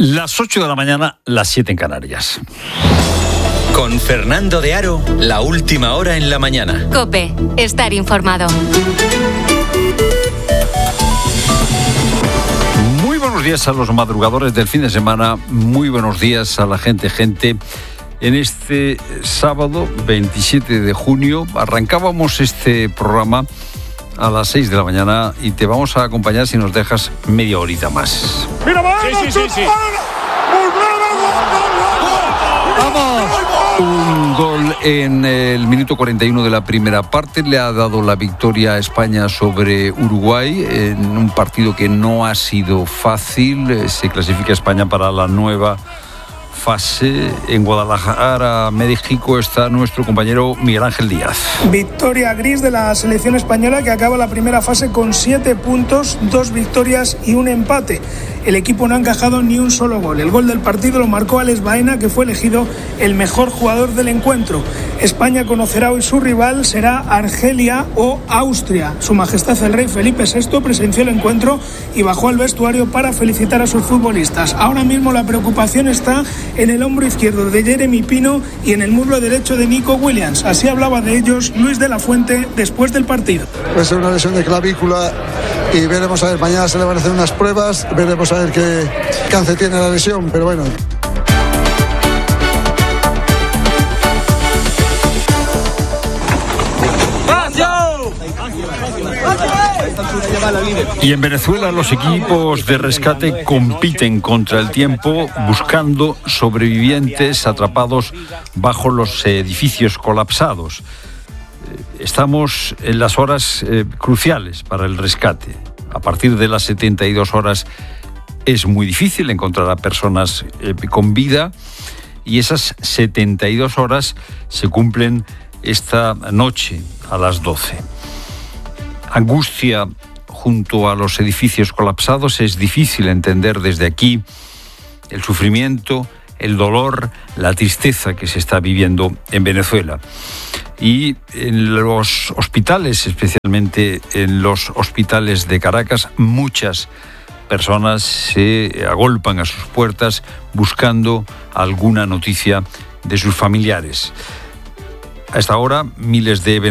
Las 8 de la mañana, las 7 en Canarias. Con Fernando de Aro, la última hora en la mañana. COPE, estar informado. Muy buenos días a los madrugadores del fin de semana. Muy buenos días a la gente. En este sábado 27 de junio arrancábamos este programa a las 6 de la mañana y te vamos a acompañar si nos dejas media horita más. ¡Mira, sí! ¡Vamos! Un gol en el minuto 41 de la primera parte le ha dado la victoria a España sobre Uruguay en un partido que no ha sido fácil. Se clasifica España para la nueva fase. En Guadalajara, México, está nuestro compañero Miguel Ángel Díaz. Victoria gris de la selección española, que acaba la primera fase con 7 puntos, 2 victorias y un empate. El equipo no ha encajado ni un solo gol. El gol del partido lo marcó Alex Baena, que fue elegido el mejor jugador del encuentro. España conocerá hoy su rival, será Argelia o Austria. Su Majestad el Rey Felipe VI presenció el encuentro y bajó al vestuario para felicitar a sus futbolistas. Ahora mismo la preocupación está en el hombro izquierdo de Jeremy Pino y en el muslo derecho de Nico Williams. Así hablaba de ellos Luis de la Fuente después del partido. Puede ser una lesión de clavícula y veremos a ver, mañana se le van a hacer unas pruebas, veremos a ver qué alcance tiene la lesión, pero bueno. Y en Venezuela los equipos de rescate compiten contra el tiempo buscando sobrevivientes atrapados bajo los edificios colapsados. Estamos en las horas cruciales para el rescate. A partir de las 72 horas es muy difícil encontrar a personas con vida y esas 72 horas se cumplen esta noche a las 12. Angustia junto a los edificios colapsados. Es difícil entender desde aquí el sufrimiento, el dolor, la tristeza que se está viviendo en Venezuela. Y en los hospitales, especialmente en los hospitales de Caracas, muchas personas se agolpan a sus puertas buscando alguna noticia de sus familiares. A esta hora, decenas de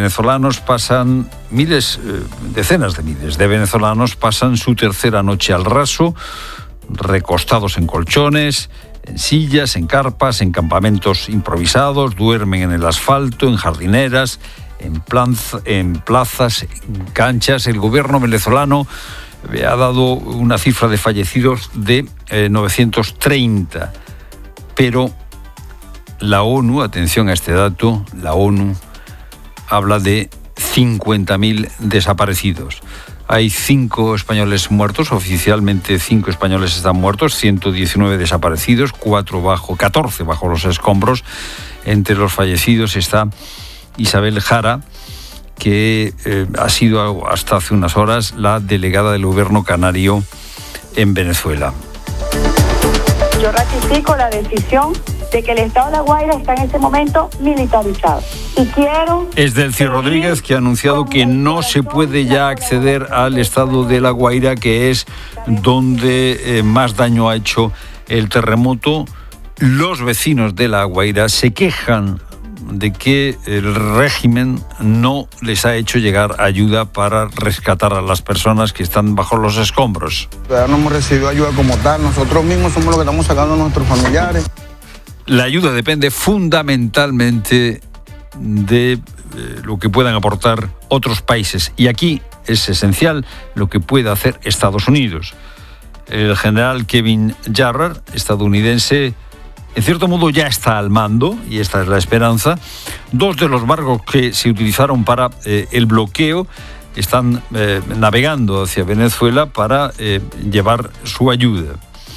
miles de venezolanos pasan su tercera noche al raso, recostados en colchones, en sillas, en carpas, en campamentos improvisados, duermen en el asfalto, en jardineras, en plazas, en canchas. El gobierno venezolano ha dado una cifra de fallecidos de 930, pero la ONU, atención a este dato, la ONU habla de 50.000 desaparecidos. Hay 5 españoles muertos, oficialmente 5 españoles están muertos, 119 desaparecidos, 14 bajo los escombros. Entre los fallecidos está Isabel Jara, que ha sido hasta hace unas horas la delegada del gobierno canario en Venezuela. Yo ratifico la decisión de que el estado de La Guaira está en este momento militarizado. Y quiero... Es Delcy Rodríguez, que ha anunciado que no se puede ya acceder al estado de La Guaira, que es donde más daño ha hecho el terremoto. Los vecinos de La Guaira se quejan de que el régimen no les ha hecho llegar ayuda para rescatar a las personas que están bajo los escombros. No hemos recibido ayuda como tal, nosotros mismos somos los que estamos sacando a nuestros familiares. La ayuda depende fundamentalmente de lo que puedan aportar otros países. Y aquí es esencial lo que pueda hacer Estados Unidos. El general Kevin Jarrett, estadounidense, en cierto modo ya está al mando, y esta es la esperanza. 2 de los barcos que se utilizaron para el bloqueo están navegando hacia Venezuela para llevar su ayuda.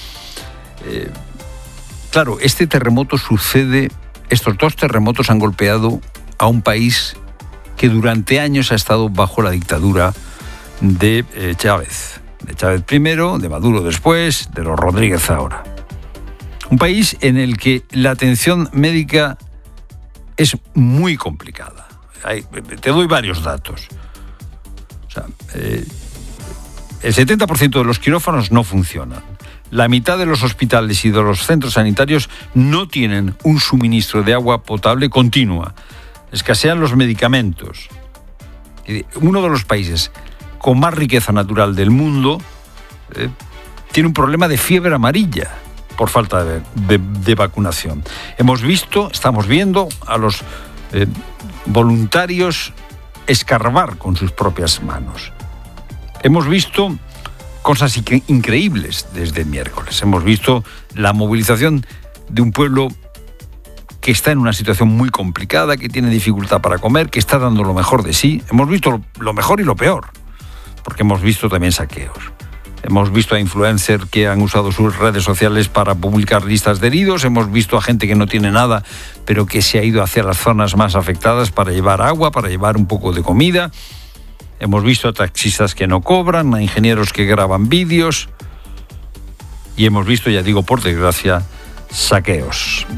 Claro, este terremoto sucede, estos 2 terremotos han golpeado a un país que durante años ha estado bajo la dictadura de Chávez. De Chávez primero, de Maduro después, de los Rodríguez ahora. Un país en el que la atención médica es muy complicada. Te doy varios datos. O sea, el 70% de los quirófanos no funcionan. La mitad de los hospitales y de los centros sanitarios no tienen un suministro de agua potable continua. Escasean los medicamentos. Uno de los países con más riqueza natural del mundo tiene un problema de fiebre amarilla por falta de vacunación. Estamos viendo a los voluntarios escarbar con sus propias manos. Hemos visto cosas increíbles desde el miércoles. Hemos visto la movilización de un pueblo que está en una situación muy complicada, que tiene dificultad para comer, que está dando lo mejor de sí. Hemos visto lo mejor y lo peor, porque hemos visto también saqueos. Hemos visto a influencers que han usado sus redes sociales para publicar listas de heridos. Hemos visto a gente que no tiene nada, pero que se ha ido hacia las zonas más afectadas para llevar agua, para llevar un poco de comida. Hemos visto a taxistas que no cobran, a ingenieros que graban vídeos. Y hemos visto, ya digo, por desgracia, saqueos.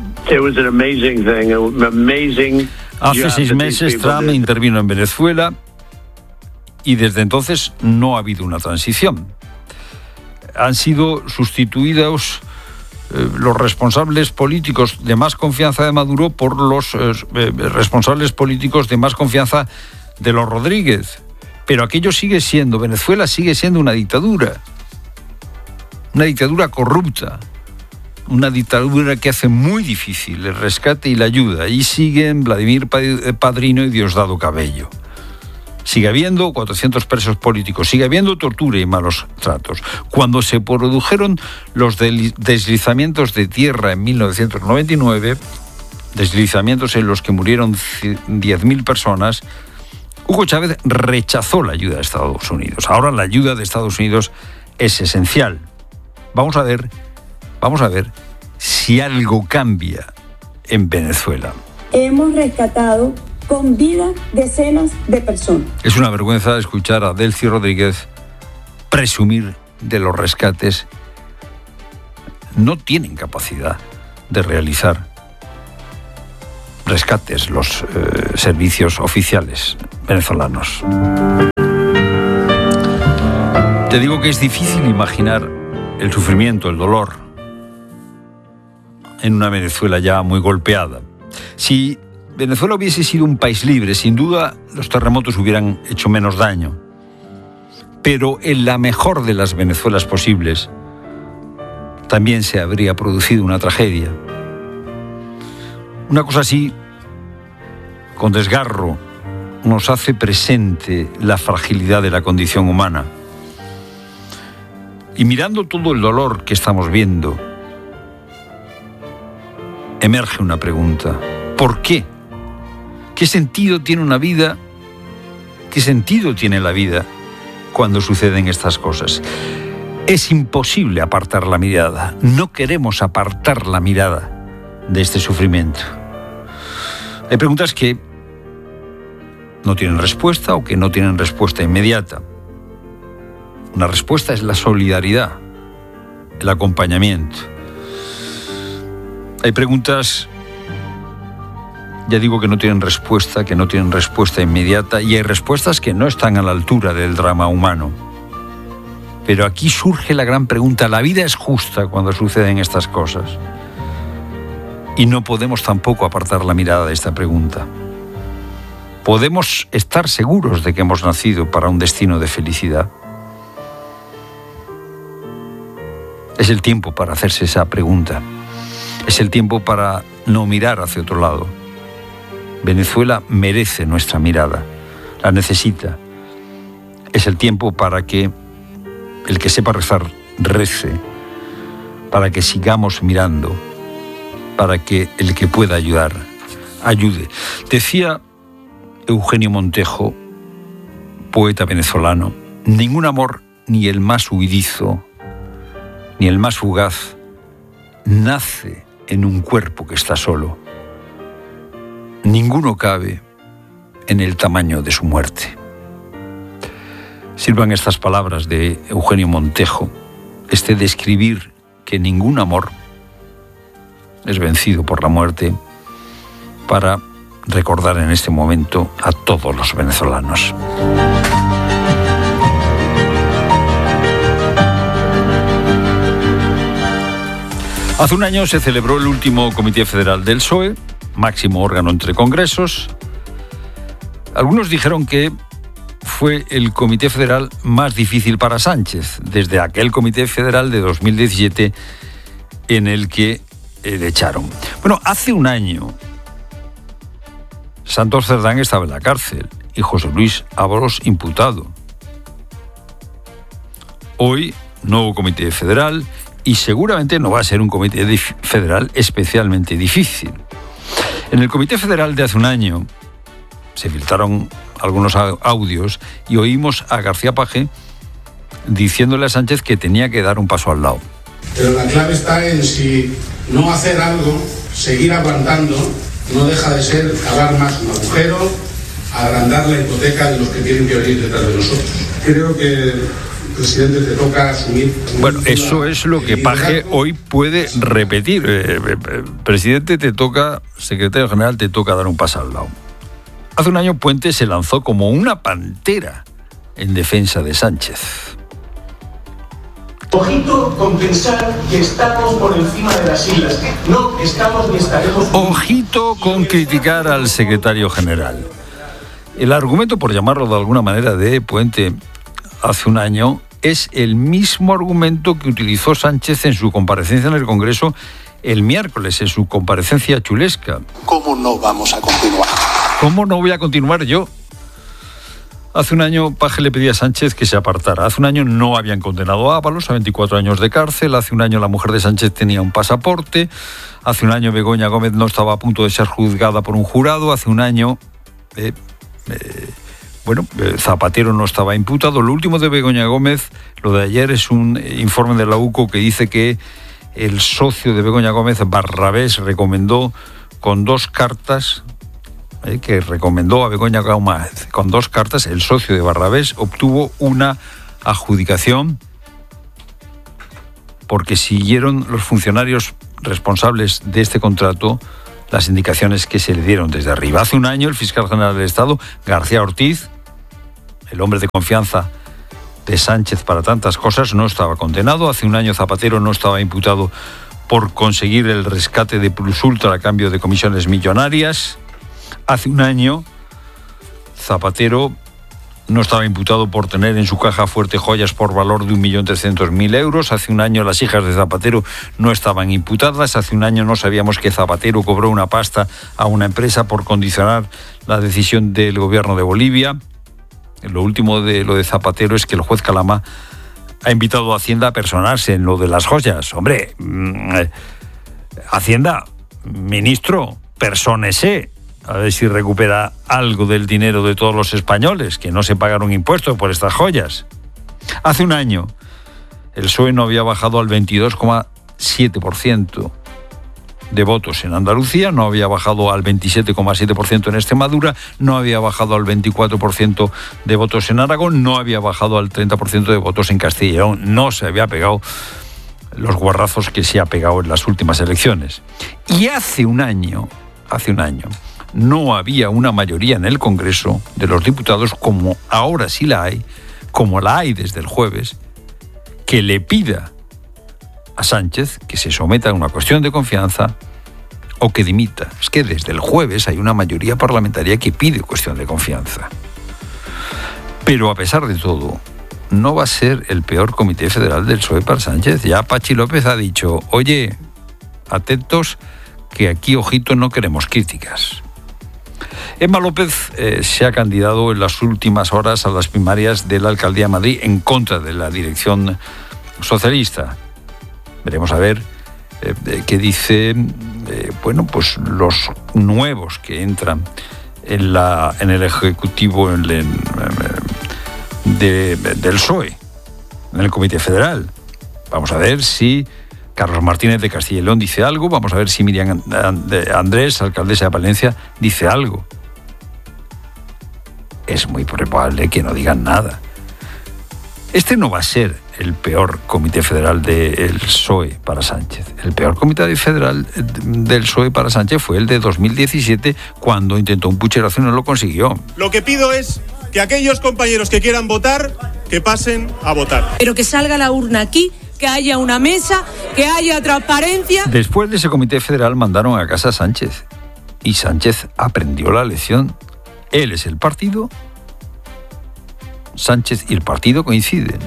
Hace 6 meses Trump intervino en Venezuela y desde entonces no ha habido una transición. Han sido sustituidos los responsables políticos de más confianza de Maduro por los responsables políticos de más confianza de los Rodríguez. Pero Venezuela sigue siendo una dictadura corrupta, una dictadura que hace muy difícil el rescate y la ayuda. Y siguen Vladimir Padrino y Diosdado Cabello. Sigue habiendo 400 presos políticos, sigue habiendo tortura y malos tratos. Cuando se produjeron los deslizamientos de tierra en 1999, deslizamientos en los que murieron 10.000 personas, Hugo Chávez rechazó la ayuda de Estados Unidos. Ahora la ayuda de Estados Unidos es esencial. Vamos a ver si algo cambia en Venezuela. Hemos rescatado con vida decenas de personas. Es una vergüenza escuchar a Delcy Rodríguez presumir de los rescates. No tienen capacidad de realizar rescates los servicios oficiales venezolanos. Te digo que es difícil imaginar el sufrimiento, el dolor en una Venezuela ya muy golpeada. Si Venezuela hubiese sido un país libre, sin duda los terremotos hubieran hecho menos daño. Pero en la mejor de las Venezuelas posibles también se habría producido una tragedia. Una cosa así, con desgarro, nos hace presente la fragilidad de la condición humana. Y mirando todo el dolor que estamos viendo, emerge una pregunta. ¿Por qué? ¿Qué sentido tiene una vida? ¿Qué sentido tiene la vida cuando suceden estas cosas? Es imposible apartar la mirada. No queremos apartar la mirada de este sufrimiento. Hay preguntas que no tienen respuesta o que no tienen respuesta inmediata. Una respuesta es la solidaridad, el acompañamiento. Hay preguntas, ya digo, que no tienen respuesta inmediata, y hay respuestas que no están a la altura del drama humano. Pero aquí surge la gran pregunta: ¿la vida es justa cuando suceden estas cosas? Y no podemos tampoco apartar la mirada de esta pregunta. ¿Podemos estar seguros de que hemos nacido para un destino de felicidad? Es el tiempo para hacerse esa pregunta. Es el tiempo para no mirar hacia otro lado. Venezuela merece nuestra mirada, la necesita. Es el tiempo para que el que sepa rezar, rece, para que sigamos mirando, para que el que pueda ayudar, ayude. Decía Eugenio Montejo, poeta venezolano, ningún amor, ni el más huidizo, ni el más fugaz, nace en un cuerpo que está solo. Ninguno cabe en el tamaño de su muerte. Sirvan estas palabras de Eugenio Montejo, este describir que ningún amor es vencido por la muerte, para recordar en este momento a todos los venezolanos. Hace un año se celebró el último Comité Federal del PSOE, máximo órgano entre congresos. Algunos dijeron que fue el Comité Federal más difícil para Sánchez, desde aquel Comité Federal de 2017 en el que le echaron. Bueno, hace un año Santos Cerdán estaba en la cárcel y José Luis Ábalos imputado. Hoy, nuevo Comité Federal, y seguramente no va a ser un Comité Federal especialmente difícil. En el Comité Federal de hace un año se filtraron algunos audios y oímos a García Paje diciéndole a Sánchez que tenía que dar un paso al lado. Pero la clave está en si no hacer algo, seguir aguantando, no deja de ser cavar más un agujero, agrandar la hipoteca de los que tienen que venir detrás de nosotros. Creo que, presidente, te toca asumir... Bueno, eso es lo que Paje hoy puede repetir. Presidente, te toca, secretario general, te toca dar un paso al lado. Hace un año Puente se lanzó como una pantera en defensa de Sánchez. Ojito con pensar que estamos por encima de las siglas. No estamos ni estaremos... Ojito con criticar al secretario general. El argumento, por llamarlo de alguna manera, de Puente hace un año es el mismo argumento que utilizó Sánchez en su comparecencia en el Congreso el miércoles, en su comparecencia chulesca. ¿Cómo no vamos a continuar? ¿Cómo no voy a continuar yo? Hace un año Paje le pedía a Sánchez que se apartara. Hace un año no habían condenado a Ábalos a 24 años de cárcel. Hace un año la mujer de Sánchez tenía un pasaporte. Hace un año Begoña Gómez no estaba a punto de ser juzgada por un jurado. Hace un año Zapatero no estaba imputado. Lo último de Begoña Gómez, lo de ayer, es un informe de la UCO que dice que el socio de Begoña Gómez, Barrabés, recomendó con 2 cartas... que recomendó a Begoña Gómez con 2 cartas, el socio de Barrabés obtuvo una adjudicación porque siguieron los funcionarios responsables de este contrato las indicaciones que se le dieron desde arriba. Hace un año el fiscal general del Estado, García Ortiz, el hombre de confianza de Sánchez para tantas cosas, no estaba condenado. Hace un año Zapatero no estaba imputado por conseguir el rescate de Plus Ultra a cambio de comisiones millonarias. Hace un año, Zapatero no estaba imputado por tener en su caja fuerte joyas por valor de 1.300.000 euros. Hace un año las hijas de Zapatero no estaban imputadas. Hace un año no sabíamos que Zapatero cobró una pasta a una empresa por condicionar la decisión del gobierno de Bolivia. Lo último de lo de Zapatero es que el juez Calama ha invitado a Hacienda a personarse en lo de las joyas. Hombre, Hacienda, ministro, persónese. A ver si recupera algo del dinero de todos los españoles que no se pagaron impuestos por estas joyas. Hace un año, el PSOE no había bajado al 22,7% de votos en Andalucía, no había bajado al 27,7% en Extremadura, no había bajado al 24% de votos en Aragón, no había bajado al 30% de votos en Castilla y León. No se había pegado los guarrazos que se ha pegado en las últimas elecciones. Y hace un año, no había una mayoría en el Congreso de los diputados, como ahora sí la hay, como la hay desde el jueves, que le pida a Sánchez que se someta a una cuestión de confianza o que dimita. Es que desde el jueves hay una mayoría parlamentaria que pide cuestión de confianza. Pero a pesar de todo, no va a ser el peor Comité Federal del PSOE para Sánchez. Ya Pachi López ha dicho, oye, atentos, que aquí, ojito, no queremos críticas. Emma López se ha candidatado en las últimas horas a las primarias de la Alcaldía de Madrid en contra de la dirección socialista. Veremos a ver qué dice los nuevos que entran en el Ejecutivo del PSOE, en el Comité Federal. Vamos a ver si Carlos Martínez de Castilla y León dice algo. Vamos a ver si Miriam Andrés, alcaldesa de Palencia, dice algo. Es muy probable que no digan nada. Este no va a ser el peor Comité Federal del PSOE para Sánchez. El peor Comité Federal del PSOE para Sánchez fue el de 2017, cuando intentó un pucherazo y no lo consiguió. Lo que pido es que aquellos compañeros que quieran votar, que pasen a votar. Pero que salga la urna aquí que haya una mesa, que haya transparencia. Después de ese comité federal mandaron a casa a Sánchez. Y Sánchez aprendió la lección. Él es el partido, Sánchez y el partido coinciden.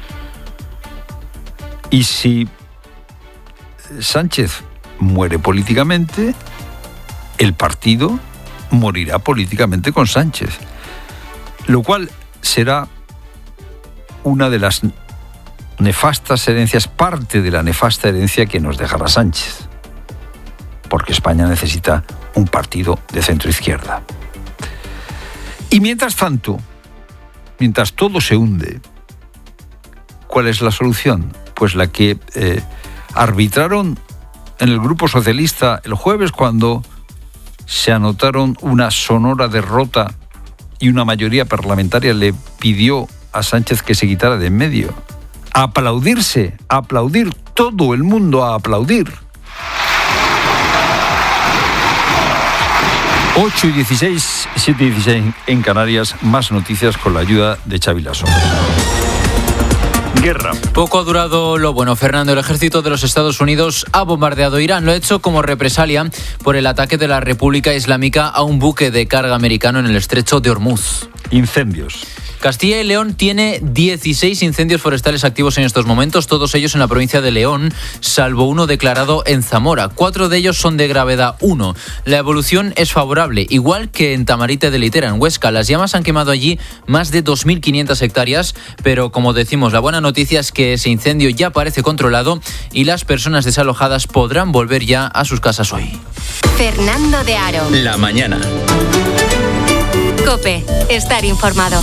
Y si Sánchez muere políticamente, el partido morirá políticamente con Sánchez. Lo cual será una de las nefastas herencias, parte de la nefasta herencia que nos dejará Sánchez. Porque España necesita un partido de centro-izquierda. Y mientras tanto, mientras todo se hunde, ¿cuál es la solución? Pues la que arbitraron en el Grupo Socialista el jueves, cuando se anotaron una sonora derrota y una mayoría parlamentaria le pidió a Sánchez que se quitara de en medio. A aplaudirse, a aplaudir, todo el mundo a aplaudir. 8:16, 7:16 en Canarias. Más noticias con la ayuda de Xavi Lasso. Guerra. Poco ha durado lo bueno, Fernando. El ejército de los Estados Unidos ha bombardeado Irán. Lo ha hecho como represalia por el ataque de la República Islámica a un buque de carga americano en el estrecho de Hormuz. Incendios. Castilla y León tiene 16 incendios forestales activos en estos momentos, todos ellos en la provincia de León, salvo uno declarado en Zamora. 4 de ellos son de gravedad 1. La evolución es favorable, igual que en Tamarite de Litera, en Huesca. Las llamas han quemado allí más de 2.500 hectáreas, pero como decimos, la buena noticia es que ese incendio ya parece controlado y las personas desalojadas podrán volver ya a sus casas hoy. Fernando de Aro. La mañana. COPE. Estar informado.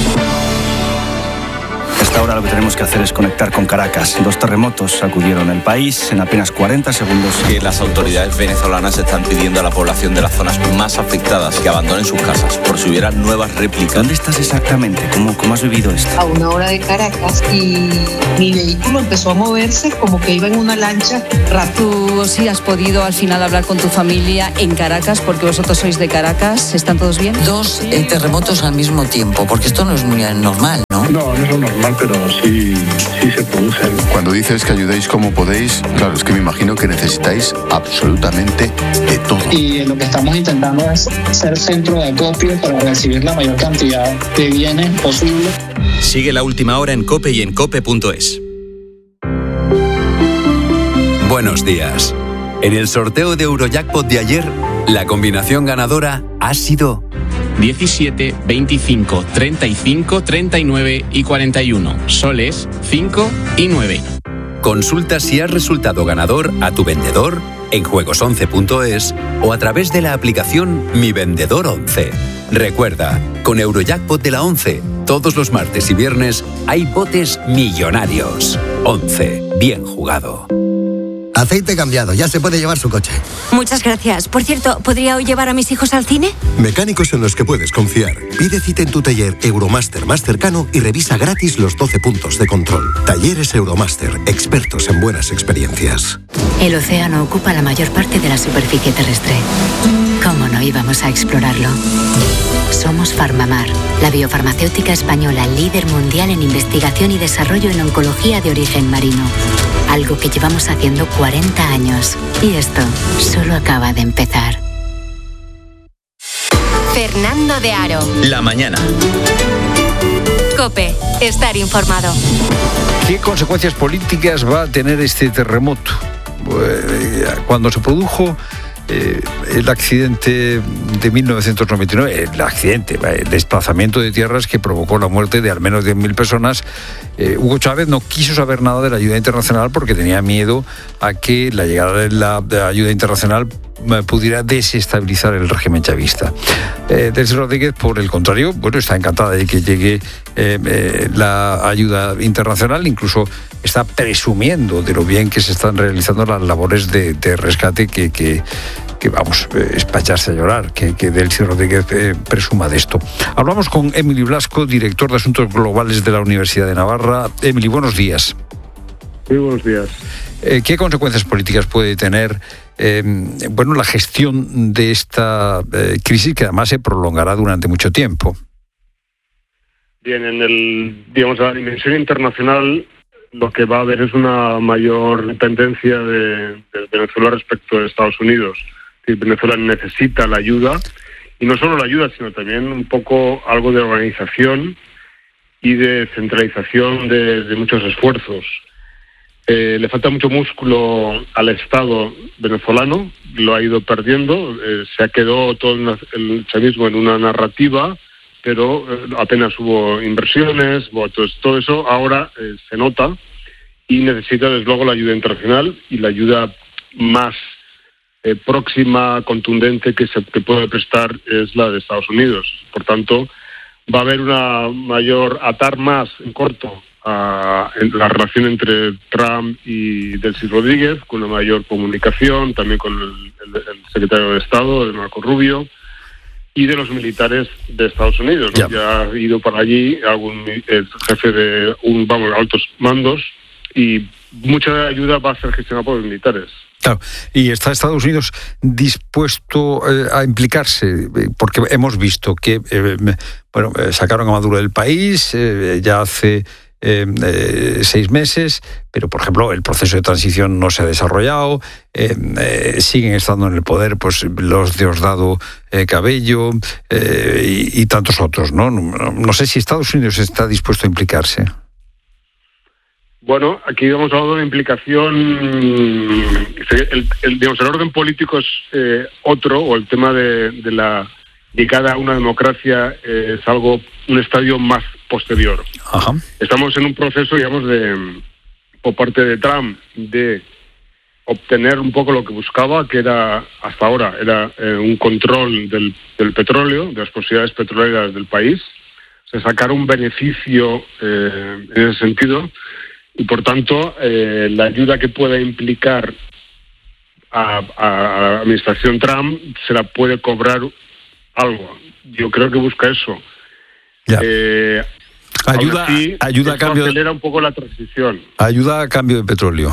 Hasta ahora lo que tenemos que hacer es conectar con Caracas. 2 terremotos sacudieron el país en apenas 40 segundos. Que las autoridades venezolanas están pidiendo a la población de las zonas más afectadas que abandonen sus casas por si hubiera nuevas réplicas. ¿Dónde estás exactamente? ¿Cómo has vivido esto? A 1 hora de Caracas y mi vehículo empezó a moverse como que iba en una lancha rápido. ¿Tú sí has podido al final hablar con tu familia en Caracas, porque vosotros sois de Caracas? ¿Están todos bien? 2 terremotos al mismo tiempo, porque esto no es muy normal, ¿no? No es lo normal, pero sí se producen. Cuando dices que ayudéis como podéis, claro, es que me imagino que necesitáis absolutamente de todo. Y lo que estamos intentando es ser centro de acopio para recibir la mayor cantidad de bienes posible. Sigue La Última Hora en COPE y en COPE.es. Buenos días. En el sorteo de Eurojackpot de ayer, la combinación ganadora ha sido 17, 25, 35, 39 y 41. Soles 5 y 9. Consulta si has resultado ganador a tu vendedor en juegos11.es o a través de la aplicación Mi Vendedor 11. Recuerda, con Eurojackpot de la 11, todos los martes y viernes hay botes millonarios. 11. Bien jugado. Aceite cambiado, ya se puede llevar su coche. Muchas gracias. Por cierto, ¿podría hoy llevar a mis hijos al cine? Mecánicos en los que puedes confiar. Pide cita en tu taller Euromaster más cercano y revisa gratis los 12 puntos de control. Talleres Euromaster, expertos en buenas experiencias. El océano ocupa la mayor parte de la superficie terrestre. ¿Cómo no íbamos a explorarlo? Somos Farmamar, la biofarmacéutica española líder mundial en investigación y desarrollo en oncología de origen marino. Algo que llevamos haciendo 40 años. Y esto solo acaba de empezar. Fernando de Aro. La mañana. COPE. Estar informado. ¿Qué consecuencias políticas va a tener este terremoto? Cuando se produjo el accidente de 1999, el desplazamiento de tierras que provocó la muerte de al menos 10.000 personas, Hugo Chávez no quiso saber nada de la ayuda internacional porque tenía miedo a que la llegada de la ayuda internacional pudiera desestabilizar el régimen chavista. Delcy Rodríguez, por el contrario, está encantada de que llegue la ayuda internacional, incluso está presumiendo de lo bien que se están realizando las labores de rescate que vamos, es para echarse a llorar, que Delcy Rodríguez presuma de esto. Hablamos con Emily Blasco, director de Asuntos Globales de la Universidad de Navarra. Emily, buenos días. Muy buenos días. ¿Qué consecuencias políticas puede tener la gestión de esta crisis, que además se prolongará durante mucho tiempo? Bien, en la dimensión internacional, lo que va a haber es una mayor dependencia de Venezuela respecto de Estados Unidos. Es decir, Venezuela necesita la ayuda, y no solo la ayuda, sino también un poco algo de organización y de centralización de muchos esfuerzos. Le falta mucho músculo al Estado venezolano, lo ha ido perdiendo, se ha quedado todo el chavismo en una narrativa, pero apenas hubo inversiones, todo eso ahora se nota, y necesita desde luego la ayuda internacional, y la ayuda más próxima, contundente que puede prestar es la de Estados Unidos. Por tanto, va a haber una mayor atar más en corto en la relación entre Trump y Delcy Rodríguez, con una mayor comunicación, también con el secretario de Estado, Marco Rubio, y de los militares de Estados Unidos, ¿no? Ya ha ido para allí el jefe de altos mandos, y mucha ayuda va a ser gestionada por los militares. Claro, y está Estados Unidos dispuesto a implicarse, porque hemos visto que sacaron a Maduro del país ya hace 6 meses, pero por ejemplo el proceso de transición no se ha desarrollado, siguen estando en el poder pues los Diosdado Cabello y tantos otros, ¿no? No sé si Estados Unidos está dispuesto a implicarse. Bueno, aquí hemos hablado de una implicación, el orden político es otro, o el tema de la llegada a una democracia es un estadio más posterior. Ajá. Estamos en un proceso, digamos, por parte de Trump, de obtener un poco lo que buscaba, que era, hasta ahora, un control del petróleo, de las posibilidades petroleras del país, sacar un beneficio en ese sentido. Y por tanto, la ayuda que pueda implicar a la administración Trump se la puede cobrar algo. Yo creo que busca eso. Ayuda a cambio, acelera un poco la transición. Ayuda a cambio de petróleo.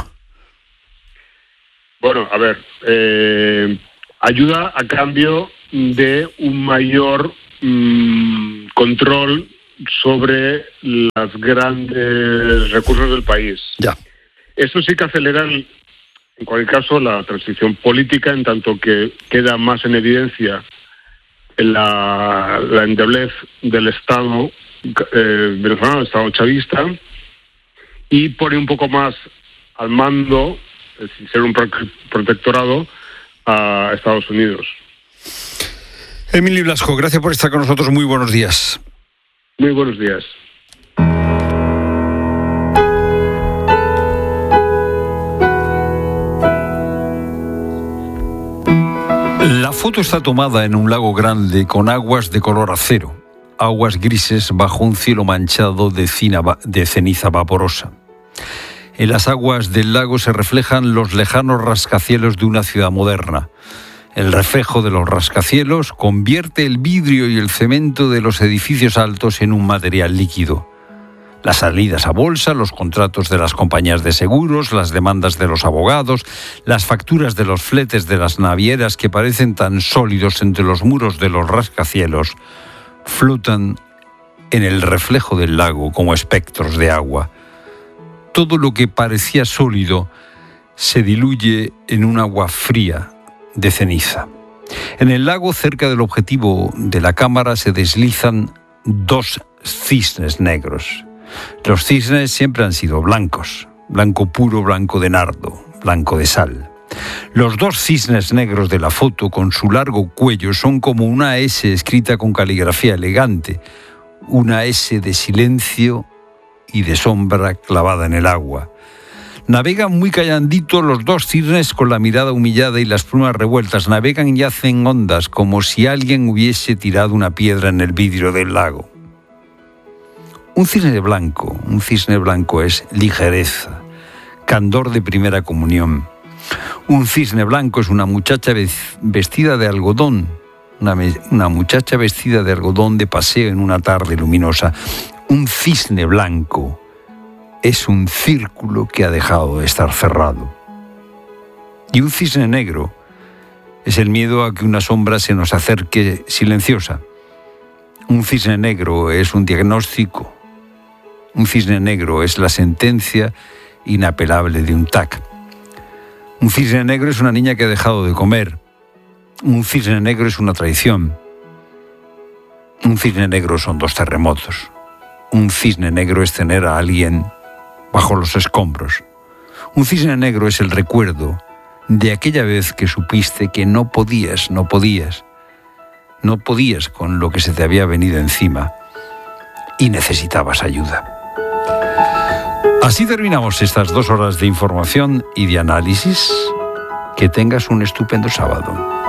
Bueno, a ver, ayuda a cambio de un mayor control sobre los grandes recursos del país. Eso sí que acelera, en cualquier caso, la transición política, en tanto que queda más en evidencia la endeblez del Estado venezolano, el Estado chavista, y pone un poco más al mando, sin ser un protectorado, a Estados Unidos. Emilio Blasco, gracias por estar con nosotros. Muy buenos días. Muy buenos días. La foto está tomada en un lago grande con aguas de color acero, aguas grises bajo un cielo manchado de ceniza vaporosa. En las aguas del lago se reflejan los lejanos rascacielos de una ciudad moderna. El reflejo de los rascacielos convierte el vidrio y el cemento de los edificios altos en un material líquido. Las salidas a bolsa, los contratos de las compañías de seguros, las demandas de los abogados, las facturas de los fletes de las navieras que parecen tan sólidos entre los muros de los rascacielos, flotan en el reflejo del lago como espectros de agua. Todo lo que parecía sólido se diluye en un agua fría de ceniza. En el lago, cerca del objetivo de la cámara, se deslizan 2 cisnes negros. Los cisnes siempre han sido blancos, blanco puro, blanco de nardo, blanco de sal. Los 2 cisnes negros de la foto, con su largo cuello, son como una S escrita con caligrafía elegante, una S de silencio y de sombra clavada en el agua. Navegan muy callanditos los 2 cisnes con la mirada humillada y las plumas revueltas. Navegan y hacen ondas como si alguien hubiese tirado una piedra en el vidrio del lago. Un cisne blanco es ligereza, candor de primera comunión. Un cisne blanco es una muchacha vestida de algodón, una muchacha vestida de algodón de paseo en una tarde luminosa. Un cisne blanco es un círculo que ha dejado de estar cerrado. Y un cisne negro es el miedo a que una sombra se nos acerque silenciosa. Un cisne negro es un diagnóstico Un cisne negro es la sentencia inapelable de un TAC. Un cisne negro es una niña que ha dejado de comer. Un cisne negro es una traición. Un cisne negro son 2 terremotos. Un cisne negro es tener a alguien bajo los escombros. Un cisne negro es el recuerdo de aquella vez que supiste que no podías con lo que se te había venido encima y necesitabas ayuda. Así terminamos estas 2 horas de información y de análisis. Que tengas un estupendo sábado.